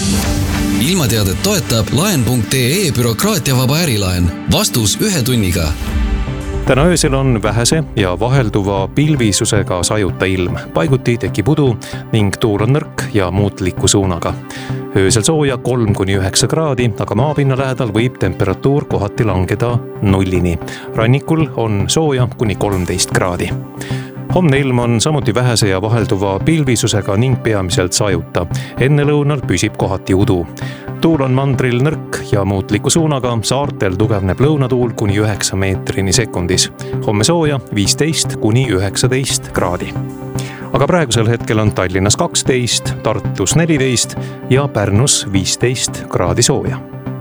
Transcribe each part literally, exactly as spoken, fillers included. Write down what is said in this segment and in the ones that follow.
Ilmateadet toetab laen punkt ee bürokraatiavaba ärilaen. Vastus ühe tunniga. Täna öösel on vähese ja vahelduva pilvisusega sajuta ilm. Paiguti tekib udu ning tuul on nõrk ja muutliku suunaga. Öösel sooja kolm kuni üheksa kraadi, aga maapinna lähedal võib temperatuur kohati langeda nullini. Rannikul on sooja kuni kolmteist kraadi. Homne ilm on samuti vähese ja vahelduva pilvisusega ning peamiselt sajuta. Enne lõunal püsib kohati udu. Tuul on mandril nõrk ja muutliku suunaga, saartel tugevneb lõunatuul kuni üheksa meetrini sekundis. Homme sooja viisteist kuni üheksateist kraadi. Aga praegusel hetkel on Tallinnas kaksteist, Tartus neliteist ja Pärnus viisteist kraadi sooja.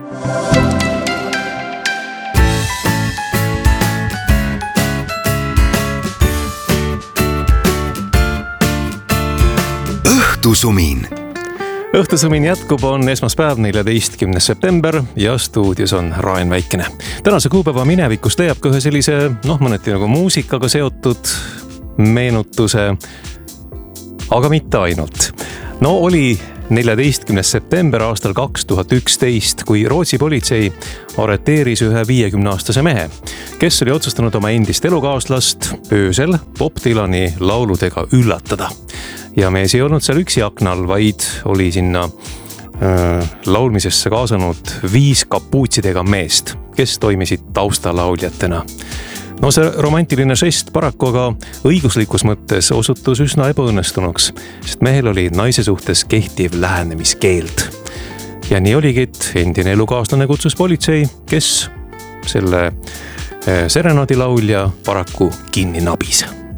Õhtusumin. Õhtusumin jätkub, on esmaspäev, neljateistkümnes september ja stuudios on Raen Väikene. Tänase kuupäeva minevikust leiab ka ühe sellise, noh, mõneti nagu muusikaga seotud meenutuse, aga mitte ainult. No oli neljateistkümnes september aastal kaks tuhat üksteist, kui Rootsi politsei arreteeris ühe viiekümneaastase mehe, kes oli otsustanud oma endist elukaaslast öösel Bob Dylani lauludega üllatada. Ja mees ei olnud seal üksi aknal, vaid oli sinna äh, laulmisesse kaasanud viis kapuutsidega meest, kes toimisid taustalauljatena. No see romantiline žest paraku aga õiguslikus mõttes osutus üsna ebaõnnestunuks, sest mehel oli naise suhtes kehtiv lähenemiskeeld. Ja nii oligi, et endine elukaaslane kutsus politsei, kes selle serenaadilaulja paraku kinni nabis.